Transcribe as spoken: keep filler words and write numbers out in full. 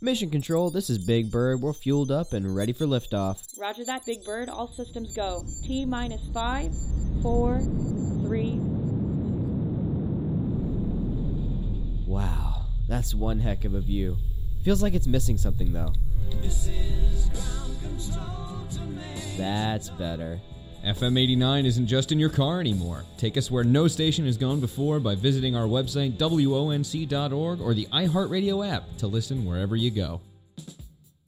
Mission Control, this is Big Bird. We're fueled up and ready for liftoff. Roger that, Big Bird. All systems go. T minus five, four, three. Wow, that's one heck of a view. Feels like it's missing something, though. This is ground control to me. That's better. F M eighty-nine isn't just in your car anymore. Take us where no station has gone before by visiting our website, W O N C dot org, or the iHeartRadio app to listen wherever you go.